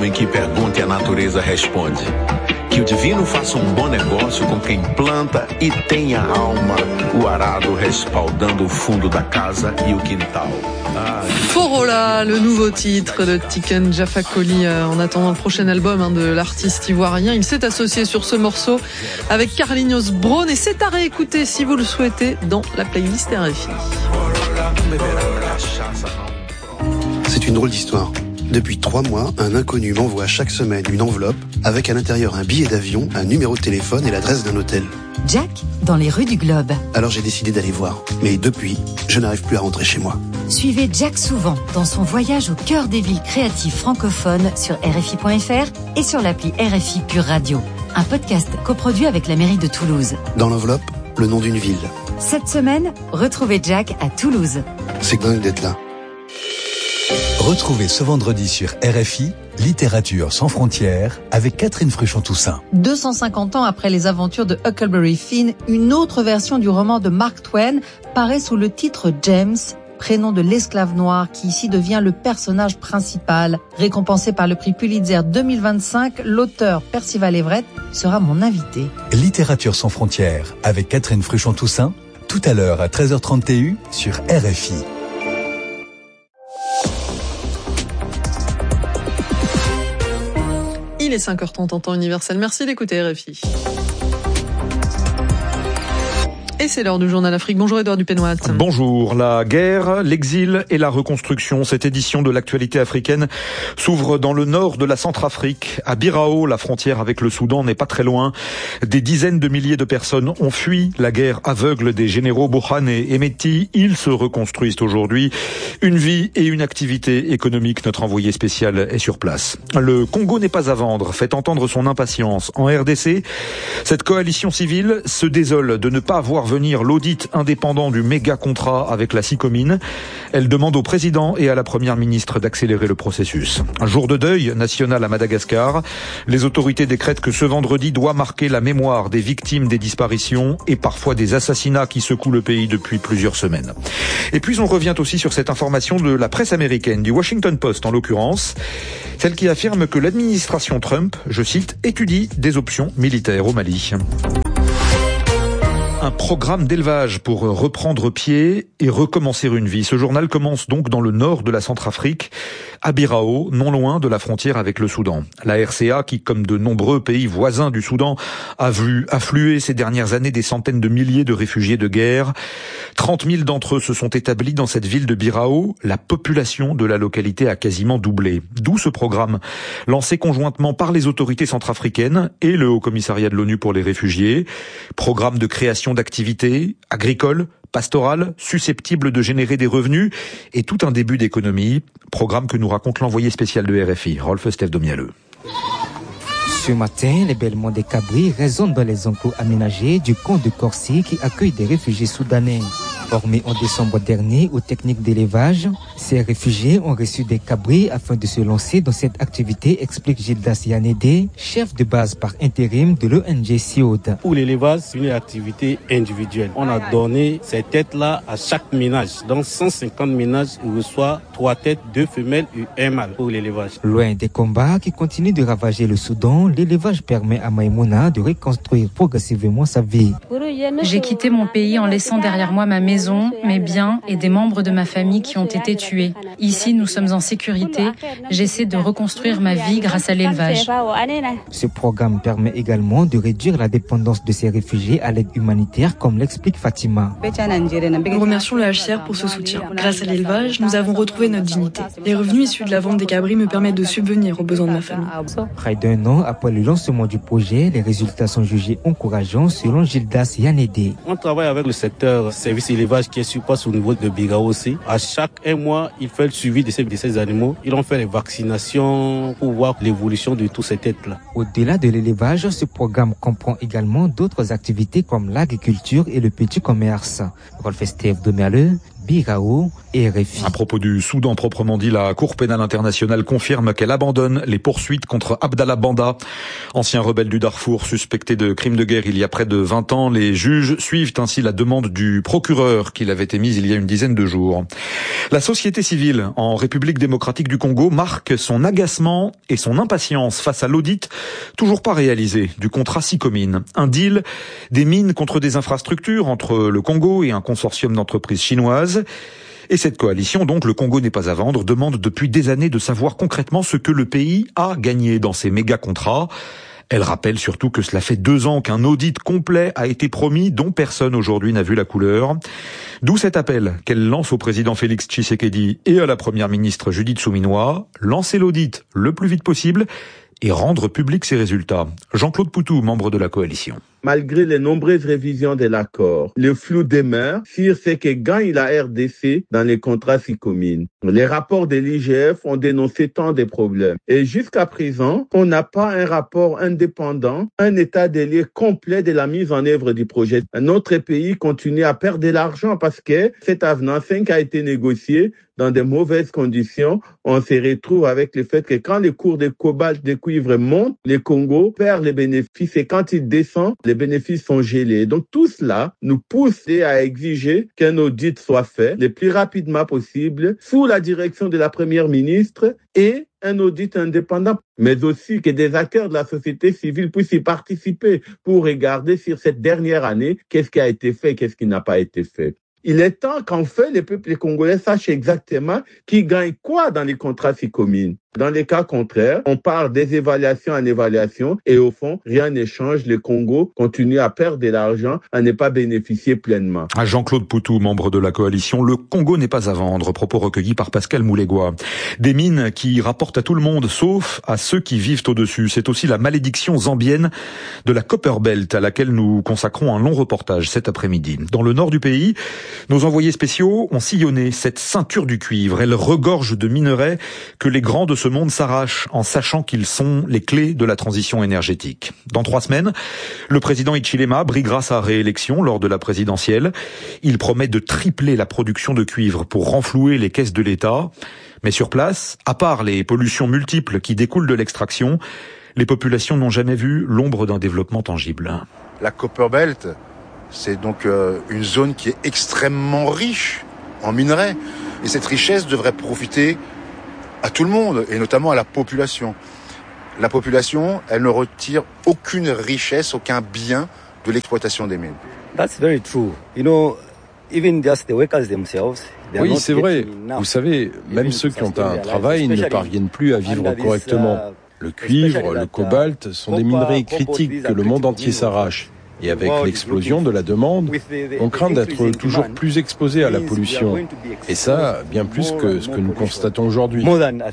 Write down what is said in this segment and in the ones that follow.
homem que pergunta e a natureza responde. Que o divino faça bom negócio com quem planta e tenha alma, o arado respaldando o fundo da casa e o quintal. Forola, le nouveau titre de Tiken Jah Fakoly en attendant le prochain album de l'artiste ivoirien. Il s'est associé sur ce morceau avec Carlinhos Brown et c'est à réécouter si vous le souhaitez dans la playlist RFI. C'est une drôle d'histoire. Depuis 3 mois, un inconnu m'envoie chaque semaine une enveloppe avec à l'intérieur un billet d'avion, un numéro de téléphone et l'adresse d'un hôtel. Jack, dans les rues du Globe. Alors j'ai décidé d'aller voir. Mais depuis, je n'arrive plus à rentrer chez moi. Suivez Jack souvent dans son voyage au cœur des villes créatives francophones sur RFI.fr et sur l'appli RFI Pure Radio. Un podcast coproduit avec la mairie de Toulouse. Dans l'enveloppe, le nom d'une ville. Cette semaine, retrouvez Jack à Toulouse. C'est dingue d'être là. Retrouvez ce vendredi sur RFI, Littérature sans frontières, avec Catherine Fruchon-Toussaint. 250 ans après les aventures de Huckleberry Finn, une autre version du roman de Mark Twain paraît sous le titre James, prénom de l'esclave noir qui ici devient le personnage principal. Récompensé par le prix Pulitzer 2025, l'auteur Percival Everett sera mon invité. Littérature sans frontières, avec Catherine Fruchon-Toussaint, tout à l'heure à 13h30 TU sur RFI. Il est 5h30 en temps universel. Merci d'écouter RFI. Et c'est l'heure du Journal Afrique. Bonjour Edouard Dupenoit. Bonjour. La guerre, l'exil et la reconstruction. Cette édition de l'actualité africaine s'ouvre dans le nord de la Centrafrique. À Birao, la frontière avec le Soudan n'est pas très loin. Des dizaines de milliers de personnes ont fui la guerre aveugle des généraux Bohan et Emeti. Ils se reconstruisent aujourd'hui. Une vie et une activité économique. Notre envoyé spécial est sur place. Le Congo n'est pas à vendre, fait entendre son impatience. En RDC, cette coalition civile se désole de ne pas voir venir l'audit indépendant du méga contrat avec la Sicomine. Elle demande au président et à la première ministre d'accélérer le processus. Un jour de deuil national à Madagascar. Les autorités décrètent que ce vendredi doit marquer la mémoire des victimes des disparitions et parfois des assassinats qui secouent le pays depuis plusieurs semaines. Et puis on revient aussi sur cette information de la presse américaine, du Washington Post en l'occurrence, celle qui affirme que l'administration Trump, je cite, étudie des options militaires au Mali. Un programme d'élevage pour reprendre pied et recommencer une vie. Ce journal commence donc dans le nord de la Centrafrique, à Birao, non loin de la frontière avec le Soudan. La RCA, qui, comme de nombreux pays voisins du Soudan, a vu affluer ces dernières années des centaines de milliers de réfugiés de guerre. 30 000 d'entre eux se sont établis dans cette ville de Birao. La population de la localité a quasiment doublé. D'où ce programme, lancé conjointement par les autorités centrafricaines et le Haut-Commissariat de l'ONU pour les réfugiés. Programme de création d'activités agricoles, pastorales, susceptibles de générer des revenus et tout un début d'économie. Programme que nous raconte l'envoyé spécial de RFI, Rolf Stefdomialeux. Ce matin, les bêlements des cabris résonnent dans les enclos aménagés du camp de Corsi qui accueille des réfugiés soudanais. Formés en décembre dernier aux techniques d'élevage, ces réfugiés ont reçu des cabris afin de se lancer dans cette activité, explique Gildas Yanede, chef de base par intérim de l'ONG SIOD. Pour l'élevage, c'est une activité individuelle. On a donné ces têtes-là à chaque ménage. Dans 150 ménages, on reçoit 3 têtes, 2 femelles et 1 mâle pour l'élevage. Loin des combats qui continuent de ravager le Soudan, l'élevage permet à Maïmouna de reconstruire progressivement sa vie. J'ai quitté mon pays en laissant derrière moi ma maison, mes biens et des membres de ma famille qui ont été tués. Ici, nous sommes en sécurité. J'essaie de reconstruire ma vie grâce à l'élevage. Ce programme permet également de réduire la dépendance de ces réfugiés à l'aide humanitaire, comme l'explique Fatima. Nous remercions le HCR pour ce soutien. Grâce à l'élevage, nous avons retrouvé notre dignité. Les revenus issus de la vente des cabris me permettent de subvenir aux besoins de ma famille. Près d'un an après le lancement du projet, les résultats sont jugés encourageants selon Gildas Yanede. On travaille avec le secteur service élevage qui est sur place au niveau de Birao aussi. À chaque 1 mois, il fait le suivi de ces animaux. Ils ont fait les vaccinations pour voir l'évolution de tous ces têtes-là. Au-delà de l'élevage, ce programme comprend également d'autres activités comme l'agriculture et le petit commerce. Rolf Stefdomialeux, Birao, RFI. À propos du Soudan proprement dit, la Cour pénale internationale confirme qu'elle abandonne les poursuites contre Abdallah Banda, ancien rebelle du Darfour suspecté de crimes de guerre il y a près de 20 ans. Les juges suivent ainsi la demande du procureur qu'il avait émise il y a une dizaine de jours. La société civile en République démocratique du Congo marque son agacement et son impatience face à l'audit toujours pas réalisé du contrat Sicomine. Un deal des mines contre des infrastructures entre le Congo et un consortium d'entreprises chinoises. Et cette coalition, donc, le Congo n'est pas à vendre, demande depuis des années de savoir concrètement ce que le pays a gagné dans ces méga-contrats. Elle rappelle surtout que cela fait 2 ans qu'un audit complet a été promis, dont personne aujourd'hui n'a vu la couleur. D'où cet appel qu'elle lance au président Félix Tshisekedi et à la première ministre Judith Suminwa, lancer l'audit le plus vite possible et rendre publics ses résultats. Jean-Claude Poutou, membre de la coalition. Malgré les nombreuses révisions de l'accord, le flou demeure sur ce que gagne la RDC dans les contrats Sicomine. Les rapports de l'IGF ont dénoncé tant de problèmes. Et jusqu'à présent, on n'a pas un rapport indépendant, un état des lieux complet de la mise en œuvre du projet. Notre pays continue à perdre de l'argent parce que cet avenant 5 a été négocié dans de mauvaises conditions. On se retrouve avec le fait que quand les cours de cobalt, de cuivre montent, le Congo perd les bénéfices et quand il descend, les bénéfices sont gelés. Donc tout cela nous pousse à exiger qu'un audit soit fait le plus rapidement possible sous la direction de la première ministre et un audit indépendant, mais aussi que des acteurs de la société civile puissent y participer pour regarder sur cette dernière année qu'est-ce qui a été fait, qu'est-ce qui n'a pas été fait. Il est temps qu'en fait, les peuples congolais sachent exactement qui gagne quoi dans les contrats Sicomine. Dans les cas contraires, on parle des évaluations en évaluation et au fond, rien ne change. Le Congo continue à perdre de l'argent, à ne pas bénéficier pleinement. À Jean-Claude Poutou, membre de la coalition, le Congo n'est pas à vendre. Propos recueillis par Pascal Moulégois. Des mines qui rapportent à tout le monde, sauf à ceux qui vivent au-dessus. C'est aussi la malédiction zambienne de la Copper Belt, à laquelle nous consacrons un long reportage cet après-midi. Dans le nord du pays, nos envoyés spéciaux ont sillonné cette ceinture du cuivre. Elle regorge de minerais que les grands de ce monde s'arrache en sachant qu'ils sont les clés de la transition énergétique. Dans 3 semaines, le président Hichilema briguera sa réélection lors de la présidentielle. Il promet de tripler la production de cuivre pour renflouer les caisses de l'État. Mais sur place, à part les pollutions multiples qui découlent de l'extraction, les populations n'ont jamais vu l'ombre d'un développement tangible. La Copper Belt, c'est donc une zone qui est extrêmement riche en minerais. Et cette richesse devrait profiter à tout le monde, et notamment à la population. La population, elle ne retire aucune richesse, aucun bien de l'exploitation des mines. That's very true. You know, even just the workers themselves. Oui, c'est vrai. Vous savez, même ceux qui ont un travail ne parviennent plus à vivre correctement. Le cuivre, le cobalt sont des minerais critiques que le monde entier s'arrache. Et avec l'explosion de la demande, on craint d'être toujours plus exposé à la pollution. Et ça, bien plus que ce que nous constatons aujourd'hui.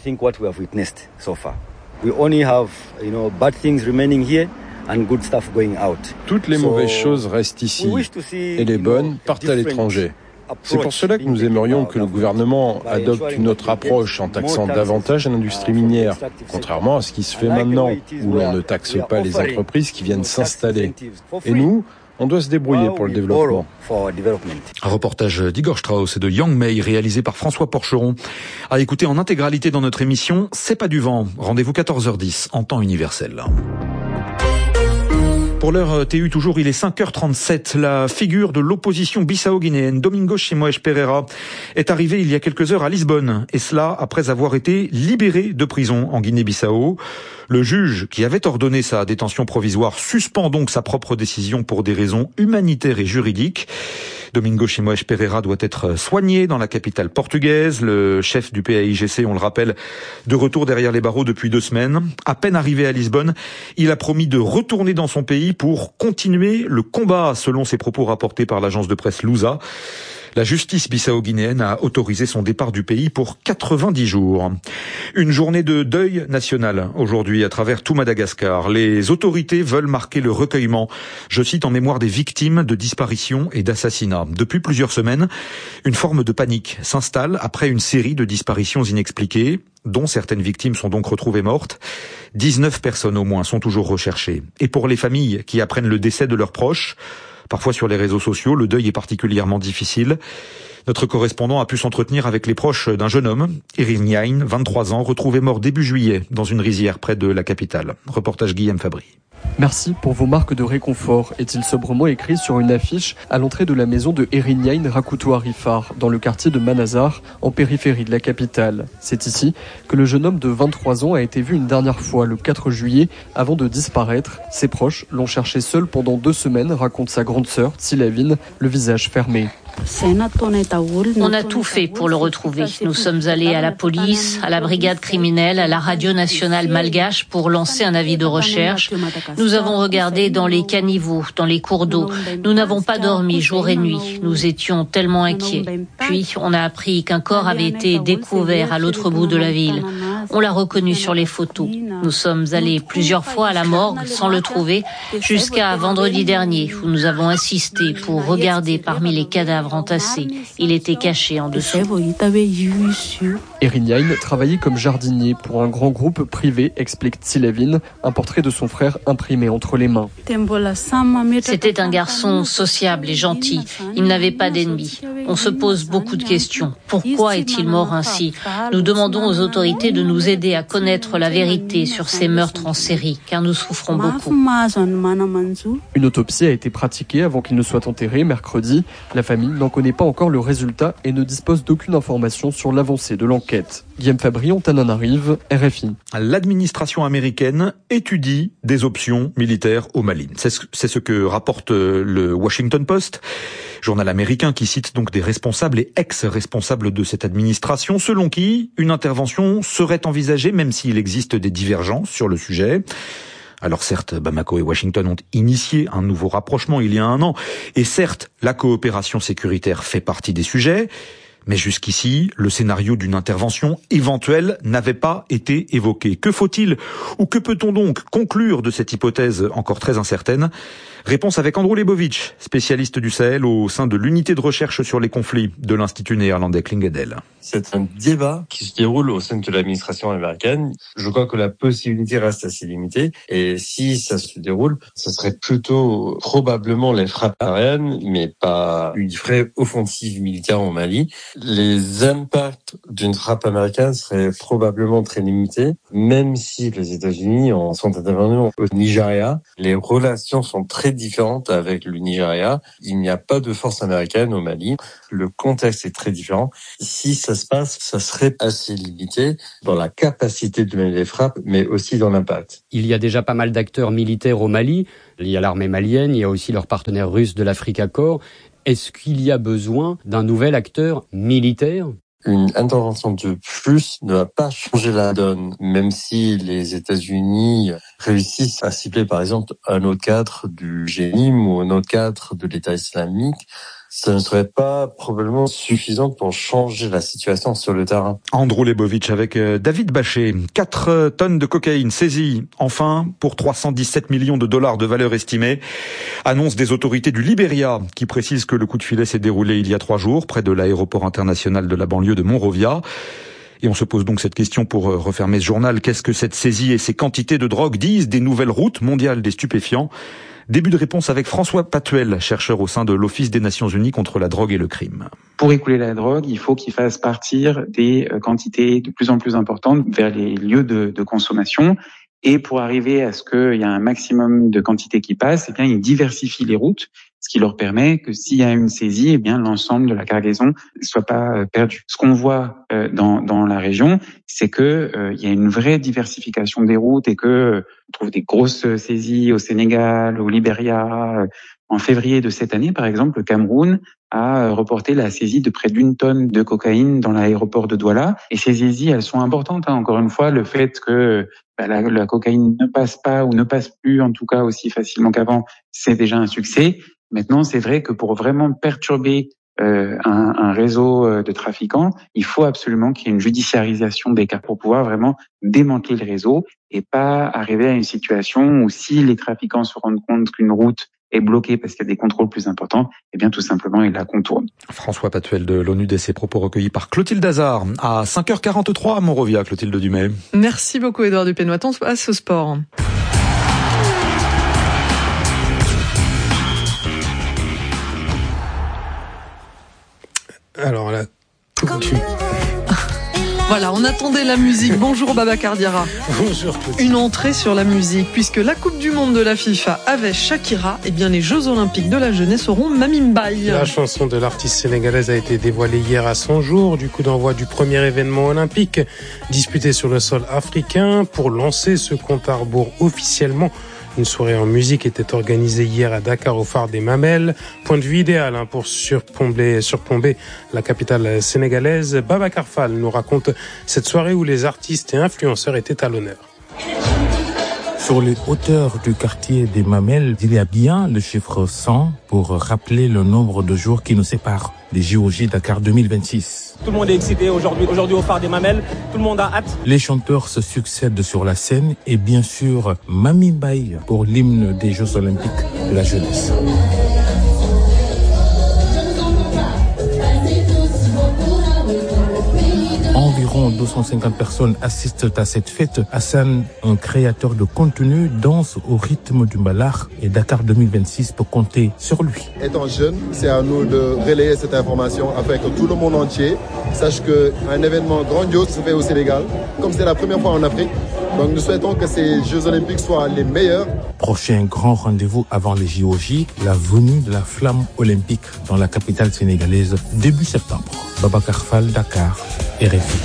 Toutes les mauvaises choses restent ici, et les bonnes partent à l'étranger. C'est pour cela que nous aimerions que le gouvernement adopte une autre approche en taxant davantage l'industrie minière, contrairement à ce qui se fait maintenant, où l'on ne taxe pas les entreprises qui viennent s'installer. Et nous, on doit se débrouiller pour le développement. Un reportage d'Igor Strauss et de Yang Mei réalisé par François Porcheron. À écouter en intégralité dans notre émission C'est pas du vent. Rendez-vous 14h10 en temps universel. Pour l'heure TU toujours, il est 5h37. La figure de l'opposition bissau-guinéenne, Domingos Simoes Pereira, est arrivé il y a quelques heures à Lisbonne. Et cela après avoir été libéré de prison en Guinée-Bissau. Le juge qui avait ordonné sa détention provisoire suspend donc sa propre décision pour des raisons humanitaires et juridiques. Domingos Simoes Pereira doit être soigné dans la capitale portugaise. Le chef du PAIGC, on le rappelle, de retour derrière les barreaux depuis 2 semaines. À peine arrivé à Lisbonne, il a promis de retourner dans son pays pour continuer le combat, selon ses propos rapportés par l'agence de presse Lusa. La justice bissau-guinéenne a autorisé son départ du pays pour 90 jours. Une journée de deuil national aujourd'hui à travers tout Madagascar. Les autorités veulent marquer le recueillement, je cite, en mémoire des victimes de disparitions et d'assassinats. Depuis plusieurs semaines, une forme de panique s'installe après une série de disparitions inexpliquées, dont certaines victimes sont donc retrouvées mortes. 19 personnes au moins sont toujours recherchées. Et pour les familles qui apprennent le décès de leurs proches, Parfois sur les réseaux sociaux, le deuil est particulièrement difficile. Notre correspondant a pu s'entretenir avec les proches d'un jeune homme, Erin Yain, 23 ans, retrouvé mort début juillet dans une rizière près de la capitale. Reportage Guillaume Fabry. Merci pour vos marques de réconfort, est-il sobrement écrit sur une affiche à l'entrée de la maison de Erin Yain Rakuto Arifar, dans le quartier de Manazar, en périphérie de la capitale. C'est ici que le jeune homme de 23 ans a été vu une dernière fois le 4 juillet avant de disparaître. Ses proches l'ont cherché seul pendant 2 semaines, raconte sa grande sœur, Tilavine, le visage fermé. On a tout fait pour le retrouver. Nous sommes allés à la police, à la brigade criminelle, à la radio nationale malgache pour lancer un avis de recherche. Nous avons regardé dans les caniveaux, dans les cours d'eau. Nous n'avons pas dormi jour et nuit. Nous étions tellement inquiets. Puis, on a appris qu'un corps avait été découvert à l'autre bout de la ville. On l'a reconnu sur les photos. Nous sommes allés plusieurs fois à la morgue sans le trouver, jusqu'à vendredi dernier, où nous avons insisté pour regarder parmi les cadavres entassés. Il était caché en dessous. Erin Yain travaillait comme jardinier pour un grand groupe privé, explique Tilavine, un portrait de son frère imprimé entre les mains. C'était un garçon sociable et gentil. Il n'avait pas d'ennemis. On se pose beaucoup de questions. Pourquoi est-il mort ainsi ? Nous demandons aux autorités de nous aider à connaître la vérité sur ces meurtres en série, car nous souffrons beaucoup. Une autopsie a été pratiquée avant qu'il ne soit enterré mercredi. La famille n'en connaît pas encore le résultat et ne dispose d'aucune information sur l'avancée de l'enquête. Guillaume Fabry, Antananarive, RFI. L'administration américaine étudie des options militaires au Mali. C'est ce que rapporte le Washington Post, journal américain qui cite donc des responsables et ex-responsables de cette administration, selon qui une intervention serait envisagée, même s'il existe des divergences sur le sujet. Alors certes, Bamako et Washington ont initié un nouveau rapprochement il y a 1 an, et certes, la coopération sécuritaire fait partie des sujets, mais jusqu'ici, le scénario d'une intervention éventuelle n'avait pas été évoqué. Que faut-il ou que peut-on donc conclure de cette hypothèse encore très incertaine ? Réponse avec Andrew Lebovitch, spécialiste du Sahel au sein de l'unité de recherche sur les conflits de l'Institut néerlandais Klingedel. C'est un débat qui se déroule au sein de l'administration américaine. Je crois que la possibilité reste assez limitée. Et si ça se déroule, ce serait plutôt probablement les frappes aériennes, mais pas une vraie offensive militaire au Mali. Les impacts d'une frappe américaine seraient probablement très limités, même si les États-Unis sont intervenus au Nigeria. Les relations sont très différentes avec le Nigeria. Il n'y a pas de force américaine au Mali. Le contexte est très différent. Si ça se passe, ça serait assez limité dans la capacité de mener les frappes, mais aussi dans l'impact. Il y a déjà pas mal d'acteurs militaires au Mali. Il y a l'armée malienne, il y a aussi leurs partenaires russes de l'Africa Corps. Est-ce qu'il y a besoin d'un nouvel acteur militaire ? Une intervention de plus ne va pas changer la donne, même si les États-Unis réussissent à cibler par exemple un autre cadre du GNIM ou un autre cadre de l'État islamique. Ça ne serait pas probablement suffisant pour changer la situation sur le terrain. Andrew Lebovitch avec David Bachet. 4 tonnes de cocaïne saisies, enfin, pour 317 millions de dollars de valeur estimée. Annonce des autorités du Libéria, qui précise que le coup de filet s'est déroulé il y a 3 jours, près de l'aéroport international de la banlieue de Monrovia. Et on se pose donc cette question pour refermer ce journal. Qu'est-ce que cette saisie et ces quantités de drogue disent des nouvelles routes mondiales des stupéfiants ? Début de réponse avec François Patuel, chercheur au sein de l'Office des Nations Unies contre la drogue et le crime. Pour écouler la drogue, il faut qu'il fasse partir des quantités de plus en plus importantes vers les lieux de consommation. Et pour arriver à ce qu'il y ait un maximum de quantité qui passe, eh bien, il diversifie les routes, ce qui leur permet que s'il y a une saisie, eh bien, l'ensemble de la cargaison ne soit pas perdu. Ce qu'on voit dans la région, c'est que il y a une vraie diversification des routes et que on trouve des grosses saisies au Sénégal, au Libéria. En février de cette année, par exemple, le Cameroun a reporté la saisie de près d'1 tonne de cocaïne dans l'aéroport de Douala. Et ces saisies, elles sont importantes. Encore une fois, le fait que la cocaïne ne passe pas ou ne passe plus, en tout cas aussi facilement qu'avant, c'est déjà un succès. Maintenant, c'est vrai que pour vraiment perturber un réseau de trafiquants, il faut absolument qu'il y ait une judiciarisation des cas pour pouvoir vraiment démanteler le réseau et pas arriver à une situation où si les trafiquants se rendent compte qu'une route est bloquée parce qu'il y a des contrôles plus importants, eh bien tout simplement ils la contournent. François Patuel de l'ONUD et ses propos recueillis par Clotilde Hazard à 5h43 à Monrovia. Clotilde Dumay. Merci beaucoup Édouard Dupénois. On passe au sport. tu. Voilà, on attendait la musique. Bonjour Babacar Diarra. Bonjour. Une entrée sur la musique, puisque la Coupe du Monde de la FIFA avait Shakira, et bien les Jeux Olympiques de la jeunesse auront Mamie Mbaye. La chanson de l'artiste sénégalaise a été dévoilée hier à son jour, du coup d'envoi du premier événement olympique disputé sur le sol africain. Pour lancer ce compte à rebours officiellement, une soirée en musique était organisée hier à Dakar au phare des Mamelles. Point de vue idéal pour surplomber la capitale sénégalaise. Babacar Fall nous raconte cette soirée où les artistes et influenceurs étaient à l'honneur. Sur les hauteurs du quartier des Mamelles, il y a bien le chiffre 100 pour rappeler le nombre de jours qui nous séparent des JOJ Dakar 2026. Tout le monde est excité aujourd'hui au phare des Mamelles. Tout le monde a hâte. Les chanteurs se succèdent sur la scène et bien sûr Mamie Mbaye pour l'hymne des Jeux Olympiques de la jeunesse. Environ 250 personnes assistent à cette fête. Hassan, un créateur de contenu, danse au rythme du Mbalar et Dakar 2026 pour compter sur lui. Étant jeune, c'est à nous de relayer cette information afin que tout le monde entier sache qu'un événement grandiose se fait au Sénégal, comme c'est la première fois en Afrique. Donc nous souhaitons que ces Jeux Olympiques soient les meilleurs. Prochain grand rendez-vous avant les JOJ, la venue de la flamme olympique dans la capitale sénégalaise début septembre. Babacar Fall, Dakar, RFI.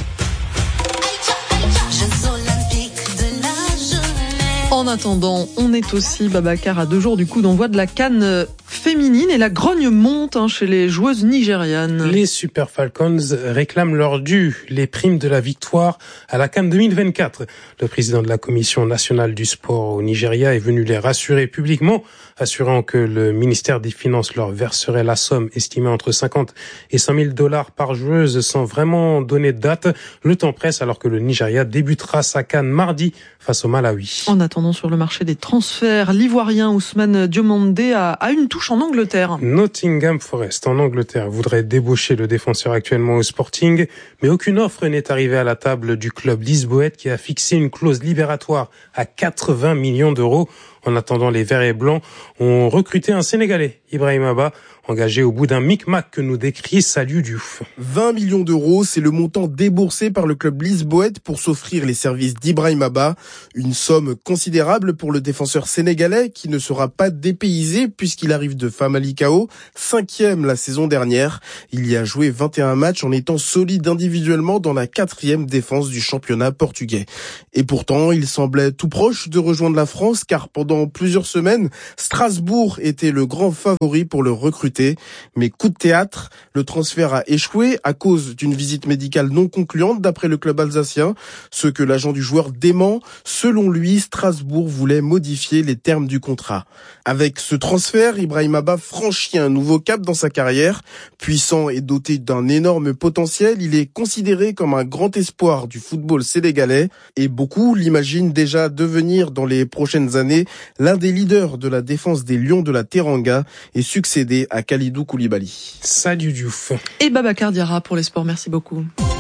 En attendant, on est aussi, Babacar, à 2 jours du coup d'envoi de la CAN féminine et la grogne monte chez les joueuses nigérianes. Les Super Falcons réclament leur dû, les primes de la victoire à la CAN 2024. Le président de la Commission nationale du sport au Nigeria est venu les rassurer publiquement, assurant que le ministère des Finances leur verserait la somme estimée entre 50 et 100 000 $ par joueuse sans vraiment donner de date. Le temps presse alors que le Nigeria débutera sa CAN mardi face au Malawi. En attendant, sur le marché des transferts, l'Ivoirien Ousmane Diomandé a une touche en Angleterre. Nottingham Forest en Angleterre voudrait débaucher le défenseur actuellement au Sporting, mais aucune offre n'est arrivée à la table du club lisboète qui a fixé une clause libératoire à 80 millions €. En attendant, les Verts et Blancs ont recruté un Sénégalais, Ibrahim Abba, engagé au bout d'un micmac que nous décrit Saliou Diouf. 20 millions €, c'est le montant déboursé par le club lisboète pour s'offrir les services d'Ibrahim Abba. Une somme considérable pour le défenseur sénégalais qui ne sera pas dépaysé puisqu'il arrive de Famalicão, 5e la saison dernière. Il y a joué 21 matchs en étant solide individuellement dans la 4e défense du championnat portugais. Et pourtant, il semblait tout proche de rejoindre la France car pendant plusieurs semaines, Strasbourg était le grand favori pour le recruter. Mais coup de théâtre, le transfert a échoué à cause d'une visite médicale non concluante d'après le club alsacien, ce que l'agent du joueur dément. Selon lui, Strasbourg voulait modifier les termes du contrat. Avec ce transfert, Ibrahim Abba franchit un nouveau cap dans sa carrière. Puissant et doté d'un énorme potentiel, il est considéré comme un grand espoir du football sénégalais et beaucoup l'imaginent déjà devenir dans les prochaines années l'un des leaders de la défense des Lions de la Teranga et succéder à Kalidou Koulibaly. Salut Diouf. Et Babacar Diarra pour les sports, merci beaucoup.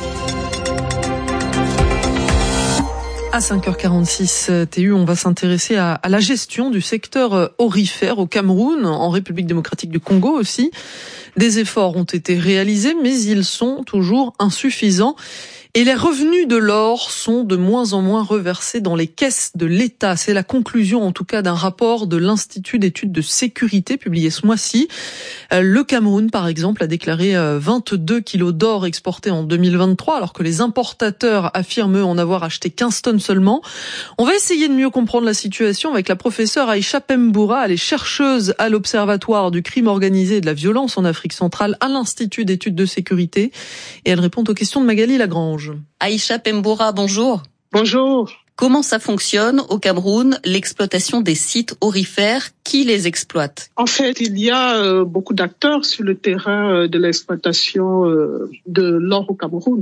À 5h46 TU, on va s'intéresser à la gestion du secteur aurifère au Cameroun, en République démocratique du Congo aussi. Des efforts ont été réalisés, mais ils sont toujours insuffisants. Et les revenus de l'or sont de moins en moins reversés dans les caisses de l'État. C'est la conclusion, en tout cas, d'un rapport de l'Institut d'études de sécurité publié ce mois-ci. Le Cameroun, par exemple, a déclaré 22 kilos d'or exportés en 2023, alors que les importateurs affirment en avoir acheté 15 tonnes seulement. On va essayer de mieux comprendre la situation avec la professeure Aïcha Pemboura. Elle est chercheuse à l'Observatoire du crime organisé et de la violence en Afrique centrale à l'Institut d'études de sécurité. Et elle répond aux questions de Magali Lagrange. Aïcha Pemboura, bonjour. Bonjour. Comment ça fonctionne au Cameroun, l'exploitation des sites aurifères? Qui les exploite? En fait, il y a beaucoup d'acteurs sur le terrain de l'exploitation de l'or au Cameroun.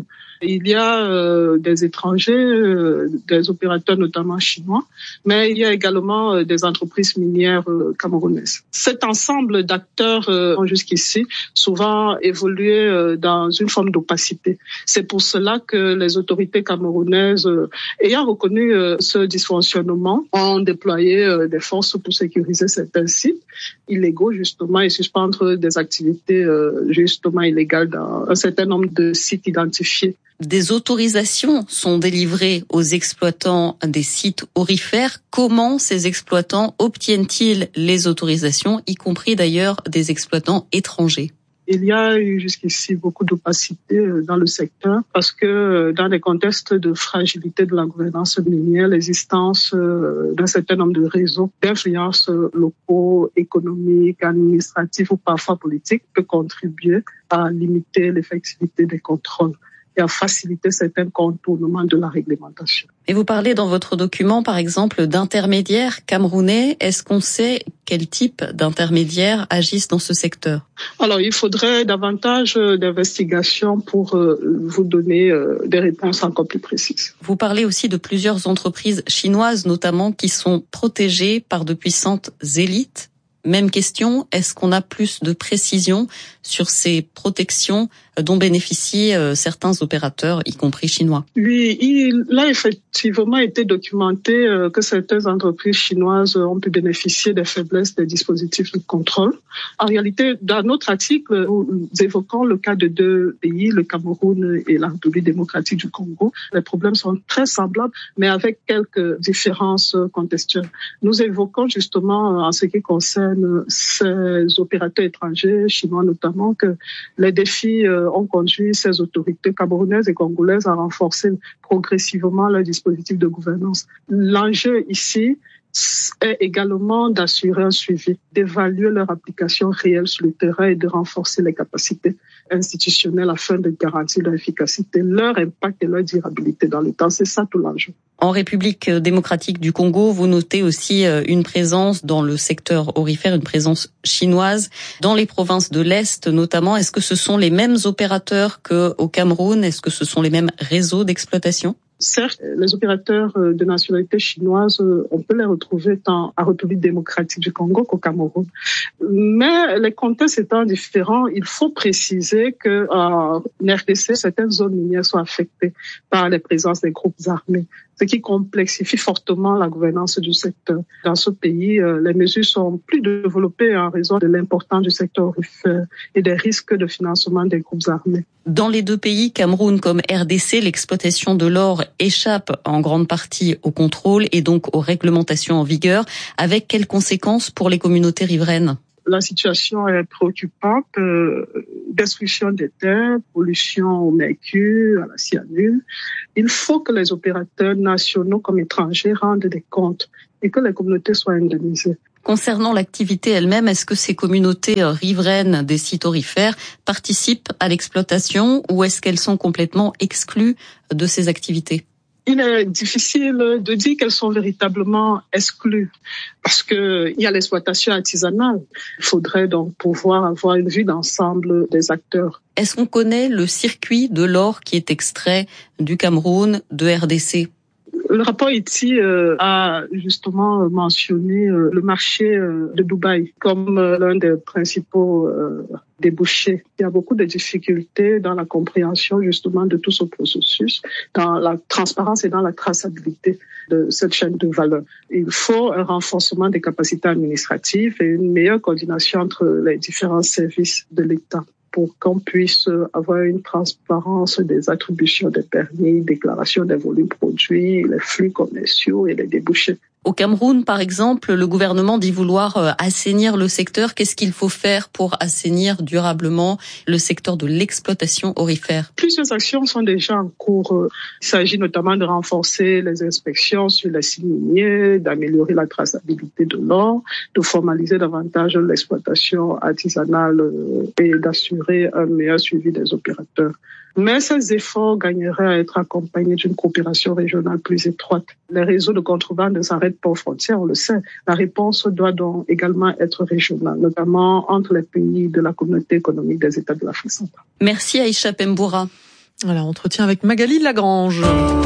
Il y a des étrangers, des opérateurs notamment chinois, mais il y a également des entreprises minières camerounaises. Cet ensemble d'acteurs ont jusqu'ici souvent évolué dans une forme d'opacité. C'est pour cela que les autorités camerounaises, ayant reconnu ce dysfonctionnement, ont déployé des forces pour sécuriser certains sites illégaux justement et suspendre des activités justement illégales dans un certain nombre de sites identifiés. Des autorisations sont délivrées aux exploitants des sites aurifères. Comment ces exploitants obtiennent-ils les autorisations, y compris d'ailleurs des exploitants étrangers? Il y a eu jusqu'ici beaucoup d'opacité dans le secteur parce que dans les contextes de fragilité de la gouvernance minière, l'existence d'un certain nombre de réseaux d'influence locaux, économiques, administratifs ou parfois politiques peut contribuer à limiter l'effectivité des contrôles et à faciliter certains contournements de la réglementation. Et vous parlez dans votre document, par exemple, d'intermédiaires camerounais. Est-ce qu'on sait quel type d'intermédiaires agissent dans ce secteur? Alors, il faudrait davantage d'investigations pour vous donner des réponses encore plus précises. Vous parlez aussi de plusieurs entreprises chinoises, notamment, qui sont protégées par de puissantes élites. Même question, est-ce qu'on a plus de précision sur ces protections dont bénéficient certains opérateurs, y compris chinois? Oui, il a effectivement été documenté que certaines entreprises chinoises ont pu bénéficier des faiblesses des dispositifs de contrôle. En réalité, dans notre article, nous évoquons le cas de deux pays, le Cameroun et la République démocratique du Congo. Les problèmes sont très semblables, mais avec quelques différences contextuelles. Nous évoquons justement, en ce qui concerne ces opérateurs étrangers, chinois notamment, que les défis ont conduit ces autorités camerounaises et congolaises à renforcer progressivement leur dispositif de gouvernance. L'enjeu ici est également d'assurer un suivi, d'évaluer leur application réelle sur le terrain et de renforcer les capacités institutionnelles afin de garantir leur efficacité, leur impact et leur durabilité dans le temps. C'est ça tout l'enjeu. En République démocratique du Congo, vous notez aussi une présence dans le secteur aurifère, une présence chinoise dans les provinces de l'Est notamment. Est-ce que ce sont les mêmes opérateurs qu'au Cameroun? Est-ce que ce sont les mêmes réseaux d'exploitation? Certes, les opérateurs de nationalité chinoise, on peut les retrouver tant en République démocratique du Congo qu'au Cameroun. Mais les contextes étant différents, il faut préciser qu'en RDC, certaines zones minières sont affectées par la présence des groupes armés, ce qui complexifie fortement la gouvernance du secteur. Dans ce pays, les mesures sont plus développées en raison de l'importance du secteur aurifère et des risques de financement des groupes armés. Dans les deux pays, Cameroun comme RDC, l'exploitation de l'or échappe en grande partie au contrôle et donc aux réglementations en vigueur. Avec quelles conséquences pour les communautés riveraines? La situation est préoccupante. Destruction des terres, pollution au mercure, à la cyanure. Il faut que les opérateurs nationaux comme étrangers rendent des comptes et que les communautés soient indemnisées. Concernant l'activité elle-même, est-ce que ces communautés riveraines des sites aurifères participent à l'exploitation ou est-ce qu'elles sont complètement exclues de ces activités? Il est difficile de dire qu'elles sont véritablement exclues parce que il y a l'exploitation artisanale. Il faudrait donc pouvoir avoir une vue d'ensemble des acteurs. Est-ce qu'on connaît le circuit de l'or qui est extrait du Cameroun, de RDC? Le rapport ITI a justement mentionné le marché de Dubaï comme l'un des principaux débouchés. Il y a beaucoup de difficultés dans la compréhension justement de tout ce processus, dans la transparence et dans la traçabilité de cette chaîne de valeur. Il faut un renforcement des capacités administratives et une meilleure coordination entre les différents services de l'État, pour qu'on puisse avoir une transparence des attributions des permis, déclaration des volumes produits, les flux commerciaux et les débouchés. Au Cameroun, par exemple, le gouvernement dit vouloir assainir le secteur. Qu'est-ce qu'il faut faire pour assainir durablement le secteur de l'exploitation aurifère? Plusieurs actions sont déjà en cours. Il s'agit notamment de renforcer les inspections sur les sites miniers, d'améliorer la traçabilité de l'or, de formaliser davantage l'exploitation artisanale et d'assurer un meilleur suivi des opérateurs. Mais ces efforts gagneraient à être accompagnés d'une coopération régionale plus étroite. Les réseaux de contrebande ne s'arrêtent pas aux frontières, on le sait. La réponse doit donc également être régionale, notamment entre les pays de la communauté économique des États de l'Afrique centrale. Merci Aïcha Pemboura. Voilà, entretien avec Magali Lagrange.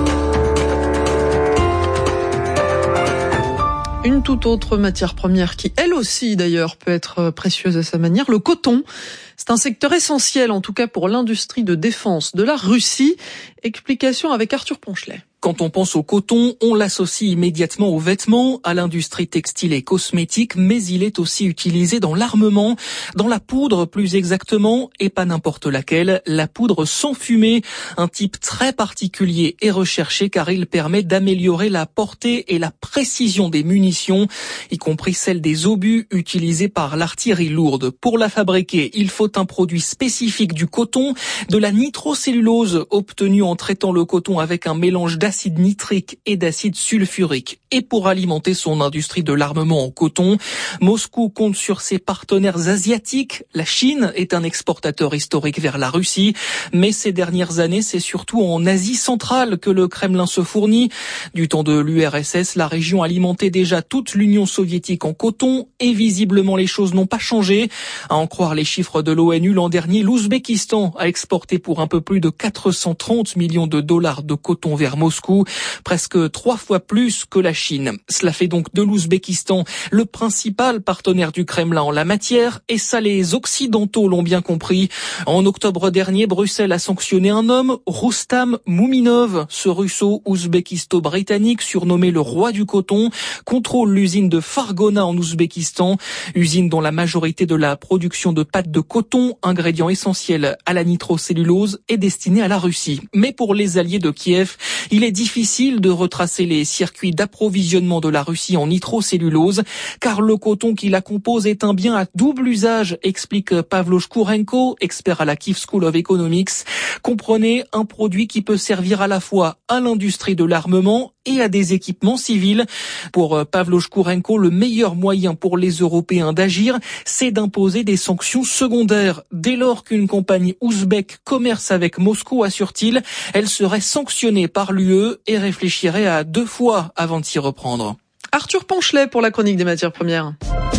Une toute autre matière première qui, elle aussi d'ailleurs, peut être précieuse à sa manière, le coton. C'est un secteur essentiel, en tout cas pour l'industrie de défense de la Russie. Explication avec Arthur Ponchelet. Quand on pense au coton, on l'associe immédiatement aux vêtements, à l'industrie textile et cosmétique, mais il est aussi utilisé dans l'armement, dans la poudre plus exactement, et pas n'importe laquelle, la poudre sans fumée, un type très particulier et recherché car il permet d'améliorer la portée et la précision des munitions, y compris celle des obus utilisés par l'artillerie lourde. Pour la fabriquer, il faut un produit spécifique du coton, de la nitrocellulose obtenue en traitant le coton avec un mélange d'acide nitrique et d'acide sulfurique. Et pour alimenter son industrie de l'armement en coton, Moscou compte sur ses partenaires asiatiques. La Chine est un exportateur historique vers la Russie, mais ces dernières années, c'est surtout en Asie centrale que le Kremlin se fournit. Du temps de l'URSS, la région alimentait déjà toute l'Union soviétique en coton et visiblement les choses n'ont pas changé. À en croire les chiffres de l'ONU, l'an dernier, l'Ouzbékistan a exporté pour un peu plus de 430 millions de dollars de coton vers Moscou, presque 3 fois plus que la Chine. Cela fait donc de l'Ouzbékistan le principal partenaire du Kremlin en la matière, et ça les Occidentaux l'ont bien compris. En octobre dernier, Bruxelles a sanctionné un homme, Roustam Mouminov. Ce russo-ouzbékisto-britannique, surnommé le roi du coton, contrôle l'usine de Fargona en Ouzbékistan, usine dont la majorité de la production de pâte de coton, ingrédient essentiel à la nitrocellulose, est destinée à la Russie. Mais pour les alliés de Kiev, il est difficile de retracer les circuits d'approvisionnement de la Russie en nitrocellulose, car le coton qui la compose est un bien à double usage, explique Pavlo Shkourenko, expert à la Kiev School of Economics. Comprenez, un produit qui peut servir à la fois à l'industrie de l'armement et à des équipements civils. Pour Pavlo Shkourenko, le meilleur moyen pour les Européens d'agir, c'est d'imposer des sanctions secondaires. Dès lors qu'une compagnie ouzbèque commerce avec Moscou, assure-t-il, elle serait sanctionnée par l'UE et réfléchirait à 2 fois avant de s'y reprendre. Arthur Ponchelet pour la chronique des matières premières.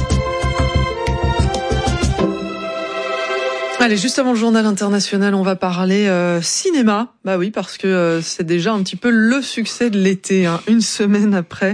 Allez, juste avant le journal international, on va parler cinéma. Bah oui, parce que c'est déjà un petit peu le succès de l'été, hein. Une semaine après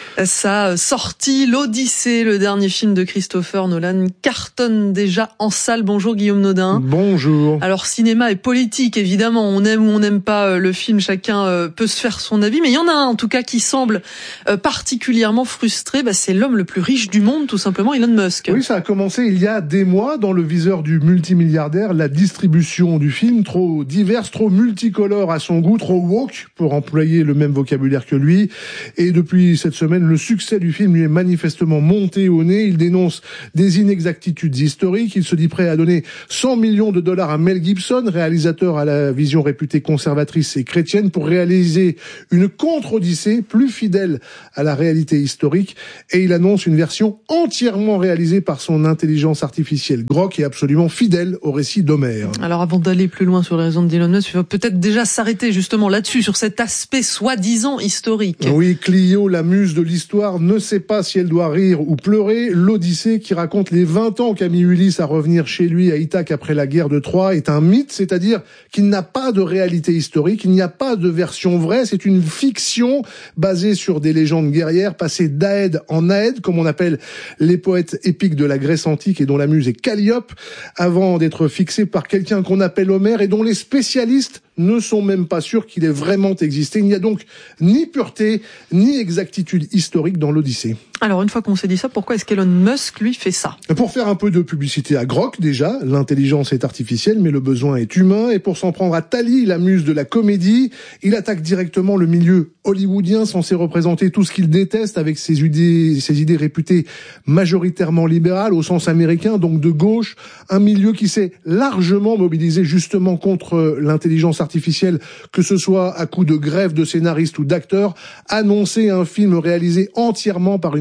sa sortie, l'Odyssée, le dernier film de Christopher Nolan, cartonne déjà en salle. Bonjour Guillaume Nodin. Bonjour. Alors cinéma et politique, évidemment, on aime ou on n'aime pas le film, chacun peut se faire son avis, mais il y en a un en tout cas qui semble particulièrement frustré, c'est l'homme le plus riche du monde, tout simplement, Elon Musk. Oui, ça a commencé il y a des mois dans le viseur du multimilliardaire, la distribution du film, trop diverse, trop multicolore à son goût, trop woke, pour employer le même vocabulaire que lui. Et depuis cette semaine, le succès du film lui est manifestement monté au nez. Il dénonce des inexactitudes historiques. Il se dit prêt à donner 100 millions de dollars à Mel Gibson, réalisateur à la vision réputée conservatrice et chrétienne, pour réaliser une contre-Odyssée plus fidèle à la réalité historique. Et il annonce une version entièrement réalisée par son intelligence artificielle Grok et absolument fidèle au récit d'Homère. Alors avant d'aller plus loin sur les raisons d'Elon Musk, il faut peut-être déjà s'arrêter justement là-dessus, sur cet aspect soi-disant historique. Oui, Clio, la muse de l'histoire, ne sait pas si elle doit rire ou pleurer. L'Odyssée, qui raconte les 20 ans qu'a mis Ulysse à revenir chez lui à Ithaque après la guerre de Troie, est un mythe, c'est-à-dire qu'il n'a pas de réalité historique, il n'y a pas de version vraie, c'est une fiction basée sur des légendes guerrières passées d'Aède en Aède, comme on appelle les poètes épiques de la Grèce antique et dont la muse est Calliope, avant d'être fixée par quelqu'un qu'on appelle Homère et dont les spécialistes ne sont même pas sûrs qu'il ait vraiment existé. Il n'y a donc ni pureté, ni exactitude historique dans l'Odyssée. Alors, une fois qu'on s'est dit ça, pourquoi est-ce qu'Elon Musk, lui, fait ça? Pour faire un peu de publicité à Grok, déjà. L'intelligence est artificielle, mais le besoin est humain. Et pour s'en prendre à Tali, la muse de la comédie, il attaque directement le milieu hollywoodien, censé représenter tout ce qu'il déteste, avec ses idées réputées majoritairement libérales, au sens américain, donc de gauche. Un milieu qui s'est largement mobilisé justement contre l'intelligence artificielle, que ce soit à coup de grève de scénaristes ou d'acteurs. Annoncer un film réalisé entièrement par une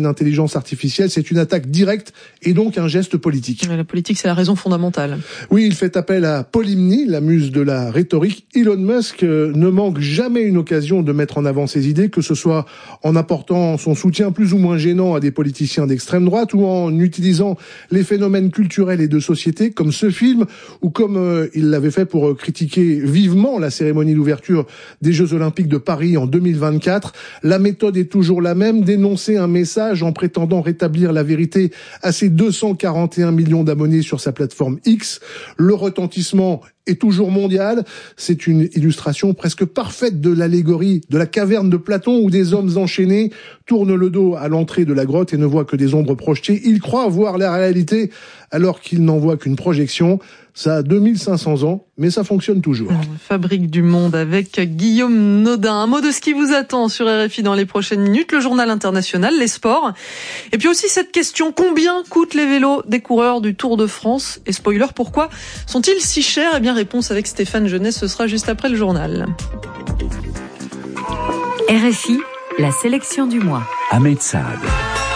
intelligence artificielle. C'est une attaque directe et donc un geste politique. La politique, c'est la raison fondamentale. Oui, il fait appel à Polymnie, la muse de la rhétorique. Elon Musk ne manque jamais une occasion de mettre en avant ses idées, que ce soit en apportant son soutien plus ou moins gênant à des politiciens d'extrême droite ou en utilisant les phénomènes culturels et de société comme ce film ou comme il l'avait fait pour critiquer vivement la cérémonie d'ouverture des Jeux Olympiques de Paris en 2024. La méthode est toujours la même, dénoncer un message en prétendant rétablir la vérité à ses 241 millions d'abonnés sur sa plateforme X. Le retentissement est toujours mondial. C'est une illustration presque parfaite de l'allégorie de la caverne de Platon où des hommes enchaînés tournent le dos à l'entrée de la grotte et ne voient que des ombres projetées. Ils croient voir la réalité alors qu'ils n'en voient qu'une projection. Ça a 2500 ans, mais ça fonctionne toujours. Fabrique du monde avec Guillaume Nodin. Un mot de ce qui vous attend sur RFI dans les prochaines minutes. Le journal international, les sports. Et puis aussi cette question, combien coûtent les vélos des coureurs du Tour de France? Et spoiler, pourquoi sont-ils si chers? Eh bien, réponse avec Stéphane Genet, ce sera juste après le journal. RFI, la sélection du mois. Ahmed Saad.